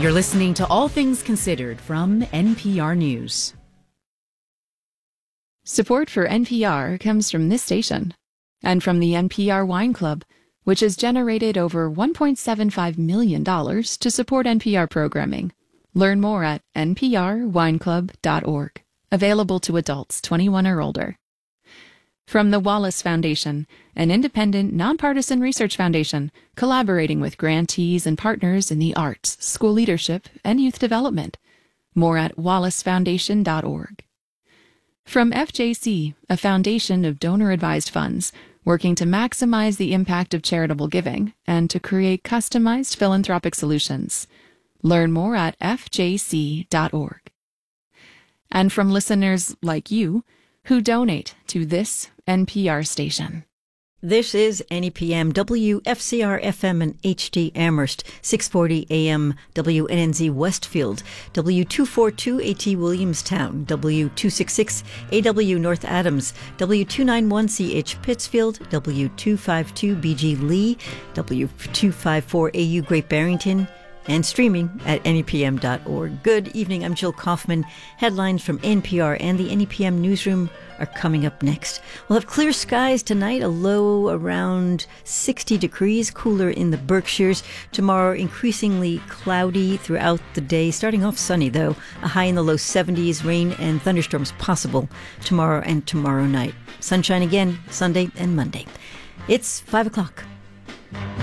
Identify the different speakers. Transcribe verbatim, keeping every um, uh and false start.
Speaker 1: You're listening to All Things Considered from N P R News.
Speaker 2: Support for N P R comes from this station and from the N P R Wine Club, which has generated over one point seven five million dollars to support N P R programming. Learn more at n p r wine club dot org. Available to adults twenty-one or older. From the Wallace Foundation, an independent, nonpartisan research foundation collaborating with grantees and partners in the arts, school leadership, and youth development. More at wallace foundation dot org. From F J C, a foundation of donor-advised funds working to maximize the impact of charitable giving and to create customized philanthropic solutions. Learn more at f j c dot org. And from listeners like you who donate to this N P R station.
Speaker 3: This is N E P M, W F C R F M and H D Amherst, six forty A M, W N N Z Westfield, W two forty-two A T Williamstown, W two sixty-six A W North Adams, W two ninety-one C H Pittsfield, W two fifty-two B G Lee, W two fifty-four A U Great Barrington, and streaming at N E P M dot org. Good evening, I'm Jill Kaufman. Headlines from N P R and the N E P M newsroom are coming up next. We'll have clear skies tonight, a low around sixty degrees, cooler in the Berkshires. Tomorrow, increasingly cloudy throughout the day, starting off sunny though, a high in the low seventies, rain and thunderstorms possible tomorrow and tomorrow night. Sunshine again Sunday and Monday. It's five o'clock.